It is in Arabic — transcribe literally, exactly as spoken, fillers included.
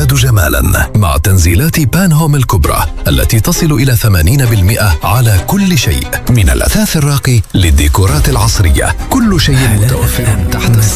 تزداد جمالا مع تنزيلات بان هوم الكبرى التي تصل إلى ثمانين بالمئة على كل شيء، من الأثاث الراقي للديكورات العصرية، كل شيء متوفر تحت